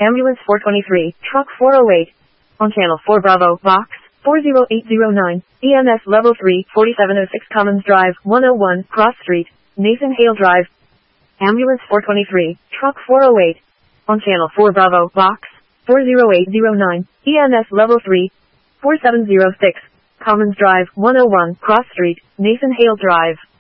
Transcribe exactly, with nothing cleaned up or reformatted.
Ambulance four twenty-three, Truck four oh eight. On Channel four Bravo, Box four oh eight oh nine, E M S Level three, forty-seven oh six Commons Drive, one oh one, Cross Street, Nathan Hale Drive. Ambulance four twenty-three, Truck four oh eight. On Channel four Bravo, Box four oh eight oh nine, E M S Level three, forty-seven oh six, Commons Drive, one oh one, Cross Street, Nathan Hale Drive.